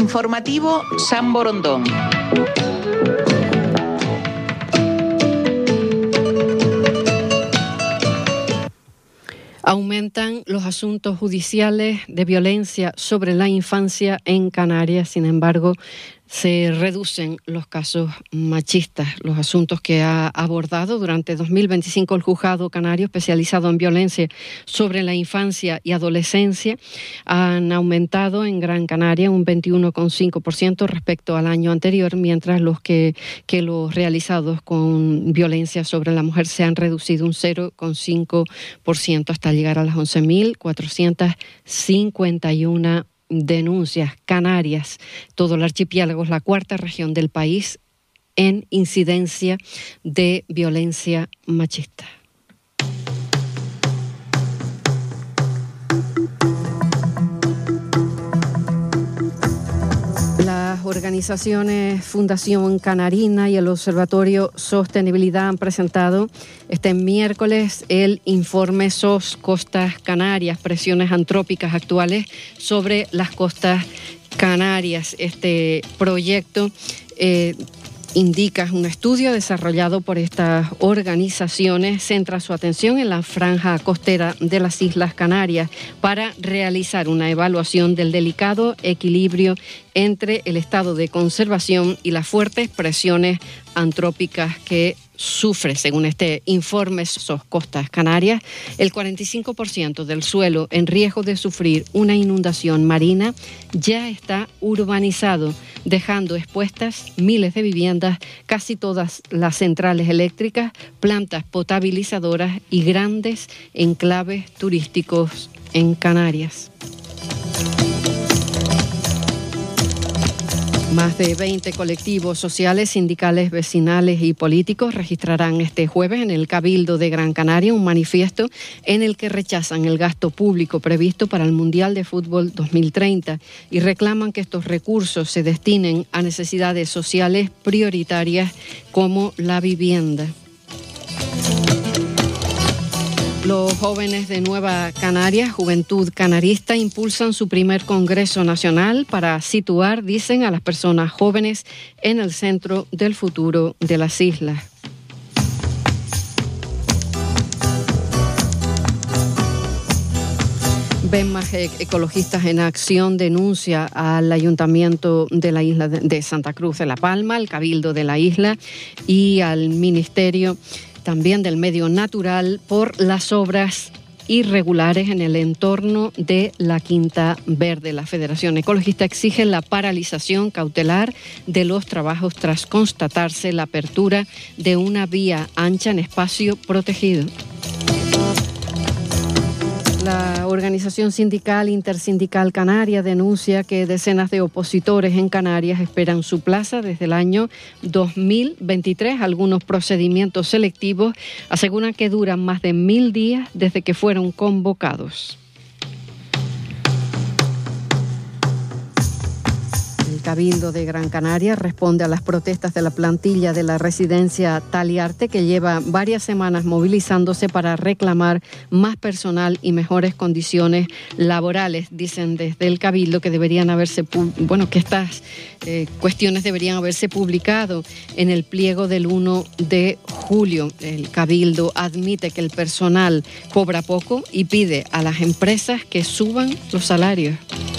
Informativo San Borondón. Aumentan los asuntos judiciales de violencia sobre la infancia en Canarias. Sin embargo, se reducen los casos machistas. Los asuntos que ha abordado durante 2025 el Juzgado Canario especializado en violencia sobre la infancia y adolescencia han aumentado en Gran Canaria un 21,5% respecto al año anterior, mientras los realizados con violencia sobre la mujer se han reducido un 0,5% hasta llegar a las 11.451 denuncias. Canarias, todo el archipiélago, es la cuarta región del país en incidencia de violencia machista. Las organizaciones Fundación Canarina y el Observatorio Sostenibilidad han presentado este miércoles el informe SOS Costas Canarias, presiones antrópicas actuales sobre las costas canarias. Este proyecto indica un estudio desarrollado por estas organizaciones, centra su atención en la franja costera de las Islas Canarias para realizar una evaluación del delicado equilibrio entre el estado de conservación y las fuertes presiones antrópicas que sufre. Según este informe SOS Costas Canarias, el 45% del suelo en riesgo de sufrir una inundación marina ya está urbanizado, dejando expuestas miles de viviendas, casi todas las centrales eléctricas, plantas potabilizadoras y grandes enclaves turísticos en Canarias. Más de 20 colectivos sociales, sindicales, vecinales y políticos registrarán este jueves en el Cabildo de Gran Canaria un manifiesto en el que rechazan el gasto público previsto para el Mundial de Fútbol 2030 y reclaman que estos recursos se destinen a necesidades sociales prioritarias como la vivienda. Los jóvenes de Nueva Canarias, Juventud Canarista, impulsan su primer Congreso Nacional para situar, dicen, a las personas jóvenes en el centro del futuro de las islas. Ven más ecologistas en acción denuncia al Ayuntamiento de la isla de Santa Cruz de La Palma, al Cabildo de la isla y al Ministerio también del Medio Natural por las obras irregulares en el entorno de la Quinta Verde. La Federación Ecologista exige la paralización cautelar de los trabajos tras constatarse la apertura de una vía ancha en espacio protegido. La organización sindical Intersindical Canaria denuncia que decenas de opositores en Canarias esperan su plaza desde el año 2023. Algunos procedimientos selectivos aseguran que duran más de 1000 días desde que fueron convocados. El Cabildo de Gran Canaria responde a las protestas de la plantilla de la residencia Taliarte, que lleva varias semanas movilizándose para reclamar más personal y mejores condiciones laborales. Dicen desde el Cabildo que que estas cuestiones deberían haberse publicado en el pliego del 1 de julio. El Cabildo admite que el personal cobra poco y pide a las empresas que suban los salarios.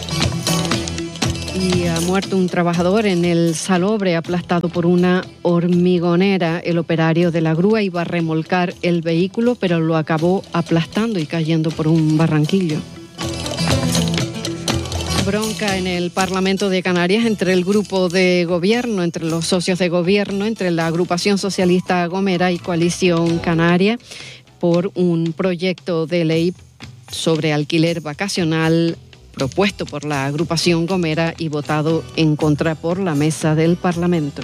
Y ha muerto un trabajador en el Salobre aplastado por una hormigonera. El operario de la grúa iba a remolcar el vehículo, pero lo acabó aplastando y cayendo por un barranquillo. Bronca en el Parlamento de Canarias entre el grupo de gobierno, entre los socios de gobierno, entre la agrupación socialista Gomera y Coalición Canaria por un proyecto de ley sobre alquiler vacacional propuesto por la agrupación Gomera y votado en contra por la mesa del Parlamento.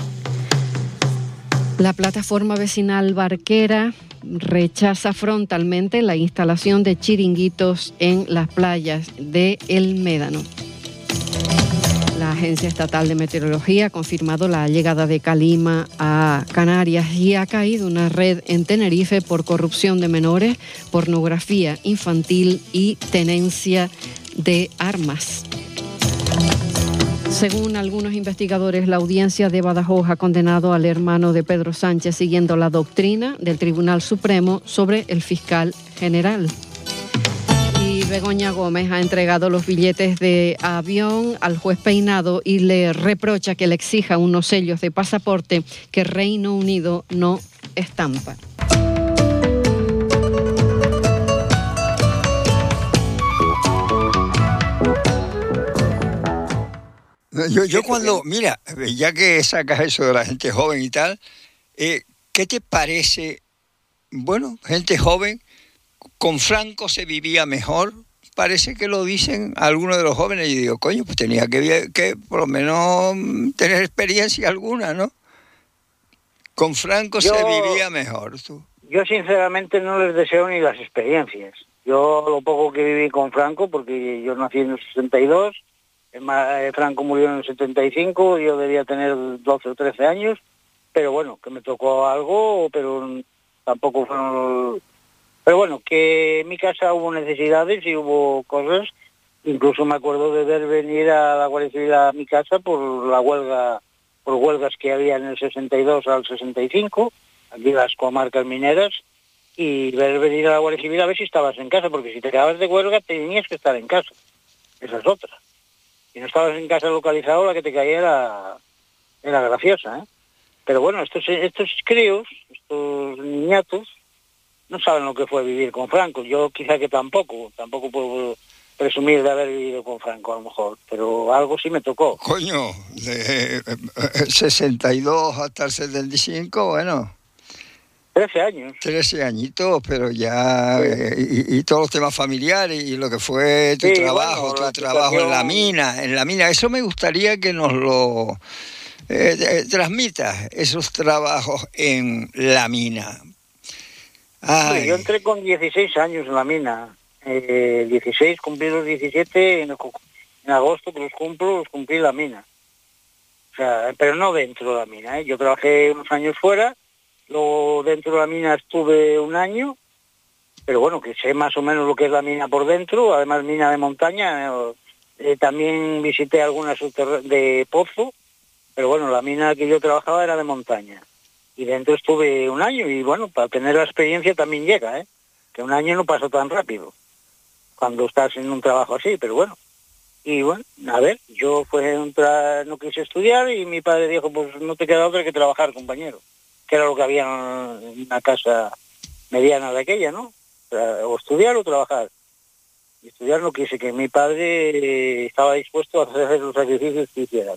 La plataforma vecinal Barquera rechaza frontalmente la instalación de chiringuitos en las playas de El Médano. La Agencia Estatal de Meteorología ha confirmado la llegada de Calima a Canarias y ha caído una red en Tenerife por corrupción de menores, pornografía infantil y tenencia de armas. Según algunos investigadores, la audiencia de Badajoz ha condenado al hermano de Pedro Sánchez siguiendo la doctrina del Tribunal Supremo sobre el fiscal general. Y Begoña Gómez ha entregado los billetes de avión al juez Peinado y le reprocha que le exija unos sellos de pasaporte que Reino Unido no estampa. Yo cuando, mira, ya que sacas eso de la gente joven y tal, ¿qué te parece? Bueno, gente joven, con Franco se vivía mejor, parece que lo dicen algunos de los jóvenes, y digo, coño, pues tenía que por lo menos tener experiencia alguna, ¿no? Con Franco se vivía mejor, tú. Yo sinceramente no les deseo ni las experiencias. Yo lo poco que viví con Franco, porque yo nací en el 62, Franco murió en el 75, yo debía tener 12 o 13 años, pero bueno, que me tocó algo, pero tampoco fueron... Pero bueno, que en mi casa hubo necesidades y hubo cosas, incluso me acuerdo de ver venir a la Guardia Civil a mi casa por la huelga, por huelgas que había en el 62 al 65, aquí las comarcas mineras, y ver venir a la Guardia Civil a ver si estabas en casa, porque si te quedabas de huelga tenías que estar en casa, esa es otra. Si no estabas en casa localizado, la que te caía era graciosa, ¿eh? Pero bueno, estos críos, estos niñatos, no saben lo que fue vivir con Franco. Yo quizá que tampoco puedo presumir de haber vivido con Franco a lo mejor, pero algo sí me tocó. Coño, de 62 hasta el 75, bueno... 13 años. 13 añitos, pero ya... Y todos los temas familiares y lo que fue tu trabajo, bueno, tu trabajo en la mina. Eso me gustaría que nos lo transmitas, esos trabajos en la mina. Ay. Yo entré con 16 años en la mina. 16, cumplí los 17, en agosto que los cumplí en la mina. O sea, pero no dentro de la mina, ¿eh? Yo trabajé unos años fuera. Luego dentro de la mina estuve un año, pero bueno, que sé más o menos lo que es la mina por dentro, además mina de montaña, también visité algunas de pozo, pero bueno, la mina que yo trabajaba era de montaña. Y dentro estuve un año y bueno, para tener la experiencia también llega, que un año no pasa tan rápido cuando estás en un trabajo así, pero bueno. Y bueno, a ver, yo no quise estudiar y mi padre dijo, pues no te queda otra que trabajar, compañero, que era lo que había en una casa mediana de aquella, ¿no? O estudiar o trabajar. Y estudiar no quise, que mi padre estaba dispuesto a hacer los sacrificios que hiciera.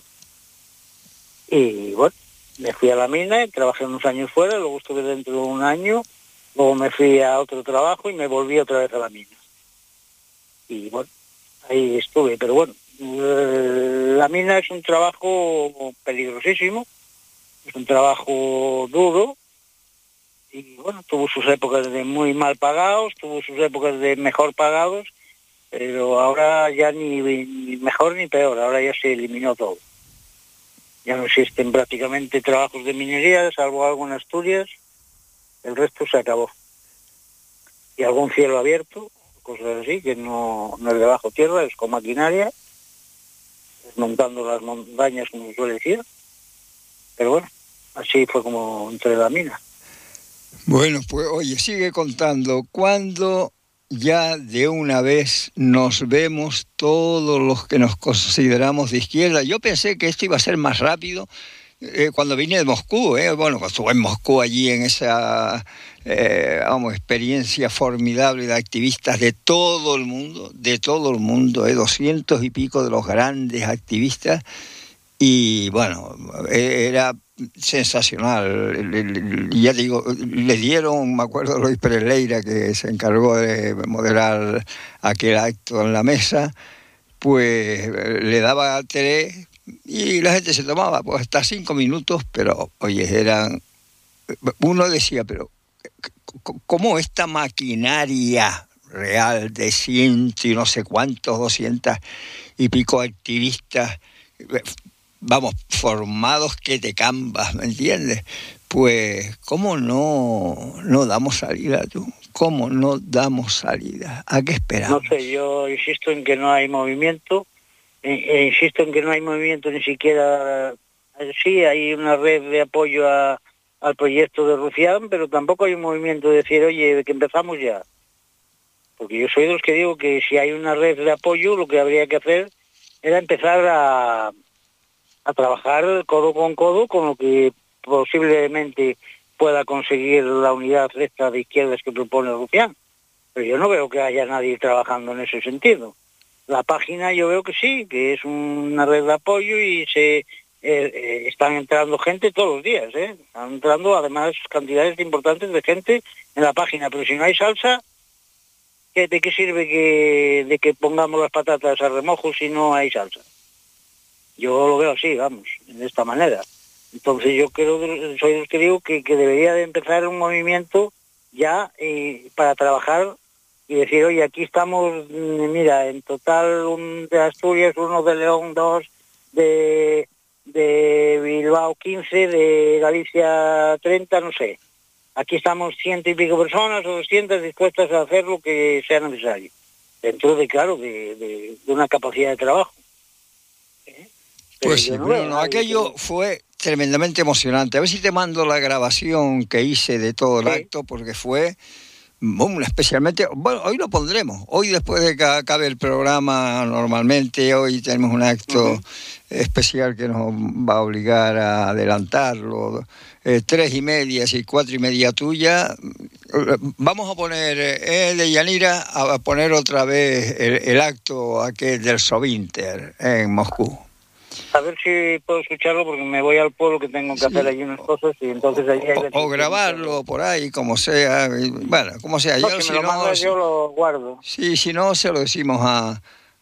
Y bueno, me fui a la mina, trabajé unos años fuera, luego estuve dentro de un año, luego me fui a otro trabajo y me volví otra vez a la mina. Y bueno, ahí estuve, pero bueno, la mina es un trabajo peligrosísimo, es un trabajo duro y bueno, tuvo sus épocas de muy mal pagados, tuvo sus épocas de mejor pagados, pero ahora ya ni mejor ni peor, ahora ya se eliminó todo. Ya no existen prácticamente trabajos de minería, salvo algo en Asturias, el resto se acabó. Y algún cielo abierto, cosas así, que no es de bajo tierra, es con maquinaria, desmontando las montañas, como se suele decir. Pero bueno, así fue como entré a la mina. Bueno, pues oye, sigue contando. ¿Cuándo ya de una vez nos vemos todos los que nos consideramos de izquierda? Yo pensé que esto iba a ser más rápido cuando vine de Moscú, bueno, cuando estuve en Moscú allí en esa experiencia formidable de activistas de todo el mundo, 200 y pico de los grandes activistas. Y bueno, era sensacional. Ya digo, le dieron, me acuerdo, Luis Pérez Leira, que se encargó de moderar aquel acto en la mesa, pues le daba té y la gente se tomaba pues hasta 5 minutos, pero oye, uno decía, pero ¿cómo esta maquinaria real de 100 y no sé cuántos, 200 y pico activistas, vamos, formados que te cambas, ¿me entiendes? Pues, ¿cómo no damos salida, tú? ¿Cómo no damos salida? ¿A qué esperamos? No sé, yo insisto en que no hay movimiento, insisto en que no hay movimiento ni siquiera. Sí, hay una red de apoyo al proyecto de Rufián, pero tampoco hay un movimiento de decir, oye, que empezamos ya. Porque yo soy de los que digo que si hay una red de apoyo, lo que habría que hacer era empezar a trabajar codo con lo que posiblemente pueda conseguir la unidad esta de izquierdas que propone Rufián. Pero yo no veo que haya nadie trabajando en ese sentido. La página yo veo que sí, que es una red de apoyo y están entrando gente todos los días, Están entrando además cantidades importantes de gente en la página, pero si no hay salsa, ¿de qué sirve de que pongamos las patatas a remojo si no hay salsa? Yo lo veo así, vamos, de esta manera. Entonces yo soy de los que digo que debería de empezar un movimiento ya para trabajar y decir, oye, aquí estamos, mira, en total de Asturias, 1 de León, 2 de Bilbao, 15, de Galicia 30, no sé. Aquí estamos 100 y pico personas o 200 dispuestas a hacer lo que sea necesario. Dentro de una capacidad de trabajo. Pues sí, bueno, aquello fue tremendamente emocionante. A ver si te mando la grabación que hice de todo el acto, porque fue especialmente... Bueno, hoy lo pondremos. Hoy, después de que acabe el programa, normalmente, hoy tenemos un acto especial que nos va a obligar a adelantarlo. 3:30 y 4:30 tuya. Vamos a poner, de Yanira, a poner otra vez el acto aquel del Sovinter en Moscú. A ver si puedo escucharlo, porque me voy al pueblo que tengo que hacer allí unas cosas y entonces allí hay o grabarlo por ahí, como sea. Bueno, como sea. No, si me lo mandas, yo lo guardo. Sí, si no, se lo decimos a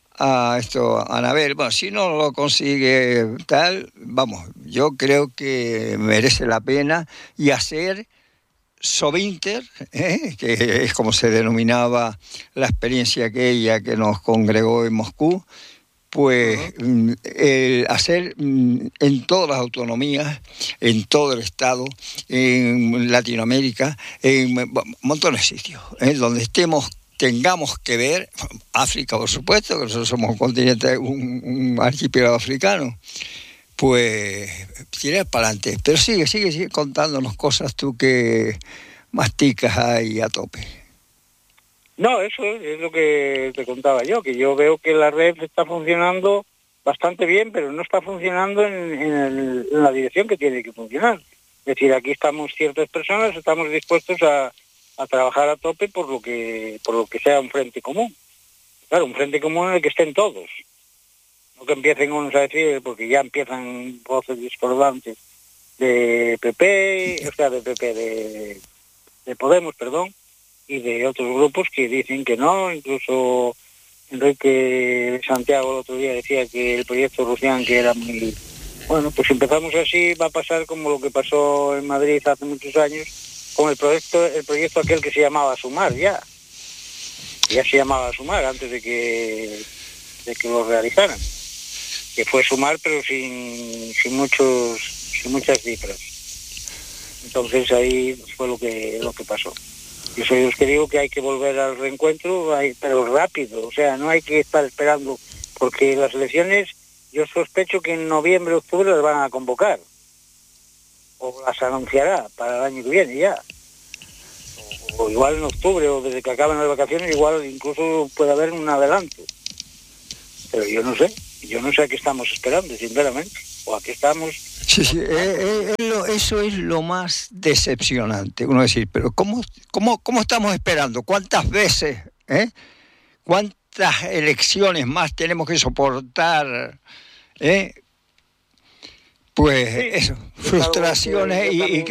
Anabel. Bueno, si no lo consigue tal, vamos, yo creo que merece la pena y hacer Sovinter, que es como se denominaba la experiencia aquella que nos congregó en Moscú, pues hacer en todas las autonomías, en todo el Estado, en Latinoamérica, en montones de sitios, donde tengamos que ver, África, por supuesto, que nosotros somos un continente, un archipiélago africano, pues tirar para adelante. Pero sigue contándonos cosas tú que masticas ahí a tope. No, eso es lo que te contaba yo, que yo veo que la red está funcionando bastante bien, pero no está funcionando en la dirección que tiene que funcionar. Es decir, aquí estamos ciertas personas, estamos dispuestos a trabajar a tope por lo que sea un frente común. Claro, un frente común en el que estén todos. No que empiecen unos a decir, porque ya empiezan voces discordantes de PP, o sea, de Podemos, perdón, y de otros grupos que dicen que no. Incluso Enrique Santiago el otro día decía que el proyecto Rufián, que era muy... Bueno, pues si empezamos así va a pasar como lo que pasó en Madrid hace muchos años con el proyecto aquel que se llamaba Sumar, ya se llamaba Sumar antes de que lo realizaran, que fue Sumar pero sin muchas cifras. Entonces ahí fue lo que pasó. Yo soy de los que digo que hay que volver al reencuentro, pero rápido, o sea, no hay que estar esperando, porque las elecciones yo sospecho que en noviembre, octubre las van a convocar, o las anunciará para el año que viene ya, o igual en octubre, o desde que acaben las vacaciones, igual incluso puede haber un adelanto, pero yo no sé a qué estamos esperando, sinceramente, o a qué estamos... Sí, eso es lo más decepcionante, uno decir, pero ¿cómo estamos esperando? ¿Cuántas veces, cuántas elecciones más tenemos que soportar? Pues sí, eso, frustraciones y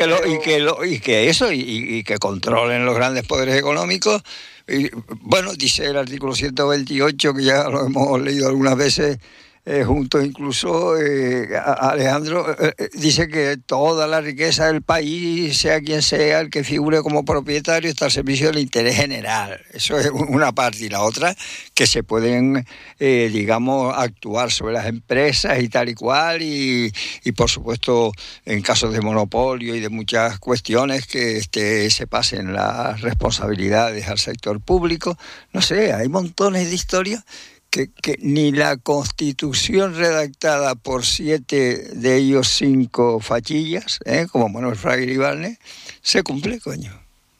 que controlen los grandes poderes económicos. Y, bueno, dice el artículo 128, que ya lo hemos leído algunas veces, junto incluso Alejandro, dice que toda la riqueza del país, sea quien sea el que figure como propietario, está al servicio del interés general. Eso es una parte, y la otra, que se pueden, digamos, actuar sobre las empresas y tal y cual, y por supuesto, en casos de monopolio y de muchas cuestiones, que se pasen las responsabilidades al sector público. No sé, hay montones de historias que ni la Constitución redactada por 7 de ellos 5 fachillas, como Manuel Fraga Iribarne, se cumple, coño.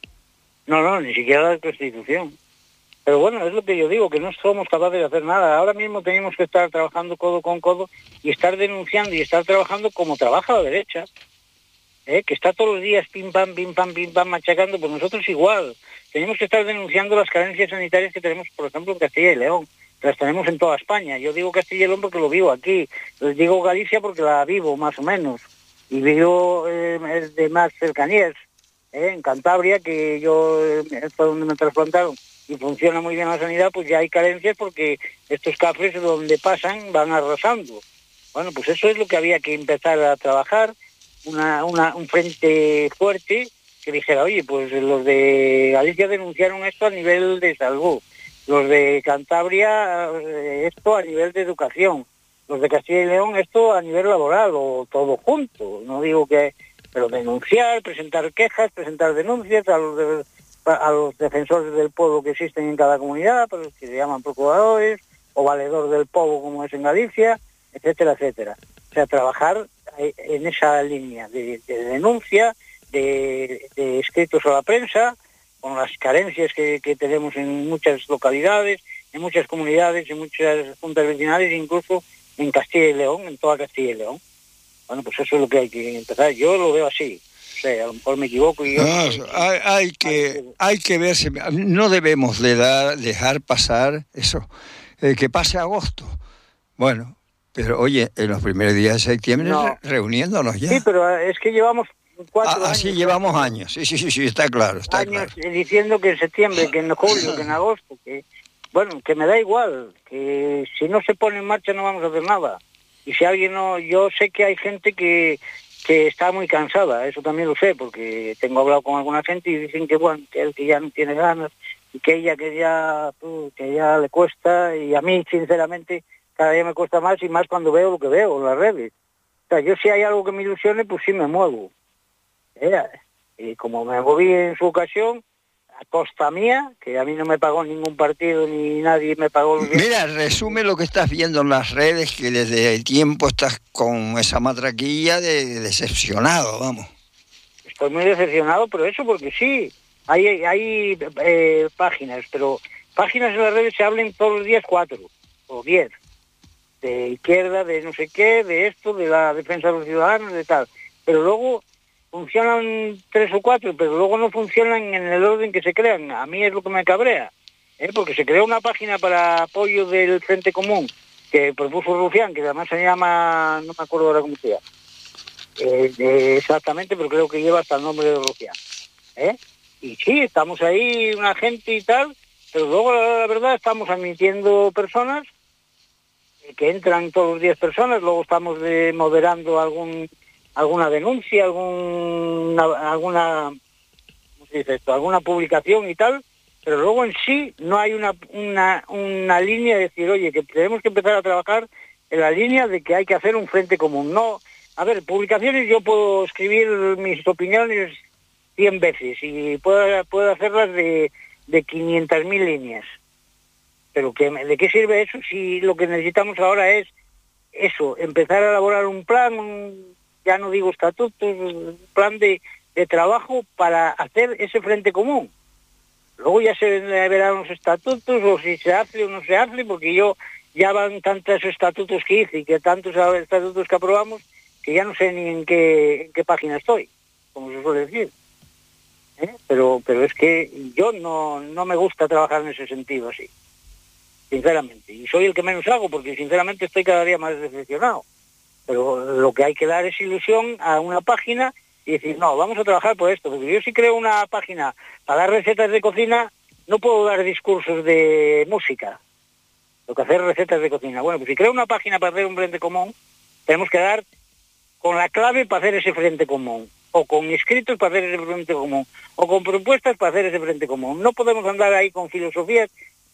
No, ni siquiera la Constitución. Pero bueno, es lo que yo digo, que no somos capaces de hacer nada. Ahora mismo tenemos que estar trabajando codo con codo y estar denunciando y estar trabajando como trabaja la derecha, que está todos los días pim pam, machacando. Pues nosotros igual. Tenemos que estar denunciando las carencias sanitarias que tenemos, por ejemplo, en Castilla y León. Las tenemos en toda España. Yo digo Castilla y León porque lo vivo aquí. Les digo Galicia porque la vivo, más o menos. Y vivo de más cercanías. En Cantabria, que yo es donde me trasplantaron, y funciona muy bien la sanidad, pues ya hay carencias porque estos cafés donde pasan van arrasando. Bueno, pues eso es lo que había que empezar a trabajar, un frente fuerte que dijera, oye, pues los de Galicia denunciaron esto a nivel de salud, los de Cantabria esto a nivel de educación, los de Castilla y León esto a nivel laboral, o todo junto. No digo que... pero denunciar, presentar quejas, presentar denuncias a los defensores del pueblo que existen en cada comunidad, que se llaman procuradores, o valedor del pueblo como es en Galicia, etcétera, etcétera. O sea, trabajar en esa línea de denuncia, de escritos a la prensa, con las carencias que tenemos en muchas localidades, en muchas comunidades, en muchas juntas vecinales, incluso en Castilla y León, en toda Castilla y León. Bueno, pues eso es lo que hay que empezar. Yo lo veo así. O sea, a lo mejor me equivoco. Y hay que ver si no debemos dejar pasar eso, que pase agosto. Bueno, pero oye, en los primeros días de septiembre reuniéndonos ya. Sí, pero es que llevamos 4 años. Así llevamos años. Sí, está claro. Años diciendo que en septiembre, que en julio, que en agosto, que bueno, que me da igual, que si no se pone en marcha no vamos a hacer nada. Y si alguien no... Yo sé que hay gente que está muy cansada, eso también lo sé, porque tengo hablado con alguna gente y dicen que bueno, que él que ya no tiene ganas, y que ella que ya le cuesta, y a mí sinceramente cada día me cuesta más, y más cuando veo lo que veo en las redes. O sea, yo si hay algo que me ilusione, pues sí me muevo. Y como me moví en su ocasión, a costa mía, que a mí no me pagó ningún partido ni nadie me pagó los bienes. Mira, resume lo que estás viendo en las redes, que desde el tiempo estás con esa matraquilla de decepcionado, vamos. Estoy muy decepcionado, pero eso porque sí, hay páginas, pero páginas en las redes se hablan todos los días 4 o 10, de izquierda, de no sé qué, de esto, de la defensa de los ciudadanos, de tal, pero luego funcionan 3 o 4, pero luego no funcionan en el orden que se crean. A mí es lo que me cabrea, porque se creó una página para apoyo del Frente Común que propuso Rufián, que además se llama, no me acuerdo ahora cómo se llama, exactamente, pero creo que lleva hasta el nombre de Rufián. Y sí, estamos ahí una gente y tal, pero luego la verdad estamos admitiendo personas, que entran todos los días personas, luego estamos moderando alguna denuncia, alguna ¿cómo se dice esto? Alguna publicación y tal, pero luego en sí no hay una línea de decir, oye, que tenemos que empezar a trabajar en la línea de que hay que hacer un frente común. No, a ver, publicaciones yo puedo escribir mis opiniones 100 veces y puedo hacerlas de 500.000 líneas. Pero ¿de qué sirve eso si lo que necesitamos ahora es eso, empezar a elaborar un plan, ya no digo estatutos, un plan de trabajo para hacer ese frente común? Luego ya se verán los estatutos, o si se hace o no se hace, porque yo ya van tantos estatutos que hice y que tantos estatutos que aprobamos, que ya no sé ni en qué página estoy, como se suele decir. Pero es que yo no me gusta trabajar en ese sentido así, sinceramente. Y soy el que menos hago, porque sinceramente estoy cada día más decepcionado. Pero lo que hay que dar es ilusión a una página y decir, no, vamos a trabajar por esto. Porque yo si creo una página para dar recetas de cocina, no puedo dar discursos de música. Lo que hacer recetas de cocina. Bueno, pues si creo una página para hacer un frente común, tenemos que dar con la clave para hacer ese frente común. O con escritos para hacer ese frente común. O con propuestas para hacer ese frente común. No podemos andar ahí con filosofías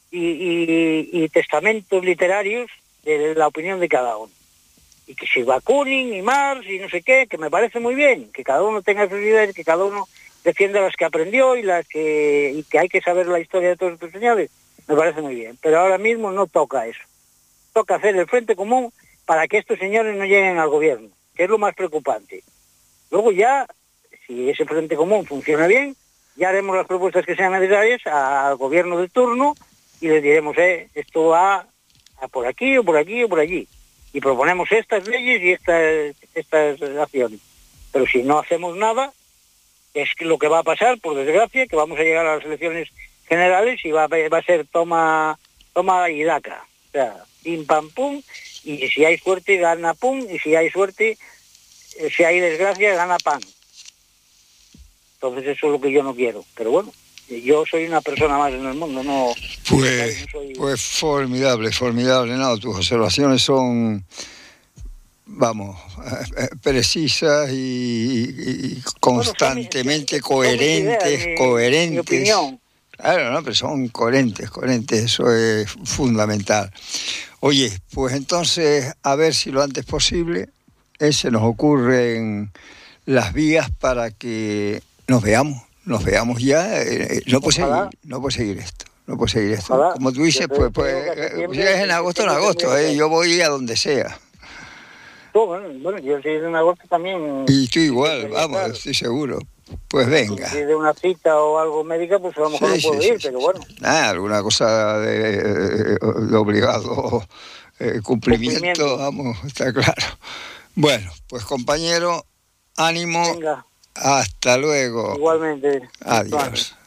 y testamentos literarios de la opinión de cada uno. Y que si vacunen y Mars y no sé qué, que me parece muy bien, que cada uno tenga sus ideas, que cada uno defienda las que aprendió y que hay que saber la historia de todos estos señores. me parece muy bien. Pero ahora mismo no toca eso. Toca hacer el frente común para que estos señores no lleguen al gobierno, que es lo más preocupante. Luego ya, si ese frente común funciona bien, ya haremos las propuestas que sean necesarias al gobierno de turno y les diremos, esto va a por aquí o por aquí o por allí. Y proponemos estas leyes y estas acciones. Pero si no hacemos nada, es lo que va a pasar, por desgracia, que vamos a llegar a las elecciones generales y va a ser toma y daca. O sea, pim pam pum, y si hay suerte gana pum, y si hay suerte, si hay desgracia gana pan. Entonces eso es lo que yo no quiero. Pero bueno, yo soy una persona más en el mundo, no... Pues formidable, no, tus observaciones son, vamos, precisas y constantemente coherentes. Mi opinión. Claro, no, pero son coherentes, eso es fundamental. Oye, pues entonces, a ver si lo antes posible se nos ocurren las vías para que nos veamos ya. No puede seguir esto. Ojalá. Como tú dices, pues si es en agosto, yo voy a donde sea. Bueno, yo si es en agosto también... Y tú igual, vamos, claro. Estoy seguro. Pues venga. Si es de una cita o algo médica, pues a lo mejor no puedo ir, pero bueno. Alguna cosa de obligado cumplimiento, vamos, está claro. Bueno, pues compañero, ánimo. Venga. Hasta luego. Igualmente. Adiós.